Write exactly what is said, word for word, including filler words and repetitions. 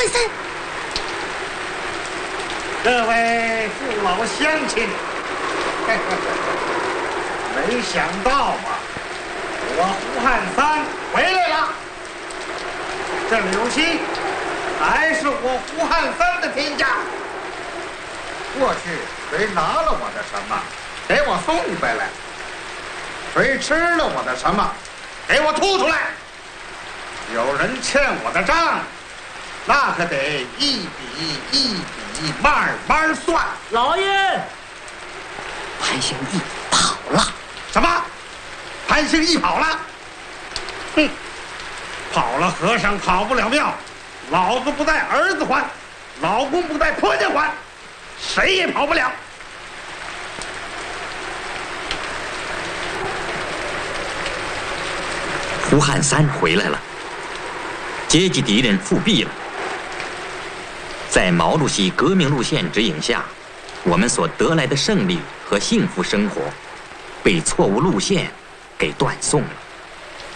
汉三， 各位父老乡亲，没想到吧，我胡汉三回来了。这柳溪还是我胡汉三的天下。过去谁拿了我的什么，给我送回来；谁吃了我的什么，给我吐出来。有人欠我的账，那可得一笔一笔慢慢算。 老爷， 潘兴义跑了。 什么？潘兴义跑了？哼，跑了和尚跑不了庙，老子不带儿子还，老公不带婆家还，谁也跑不了。 胡汉三回来了，阶级敌人复辟了。在毛主席革命路线指引下，我们所得来的胜利和幸福生活，被错误路线给断送了。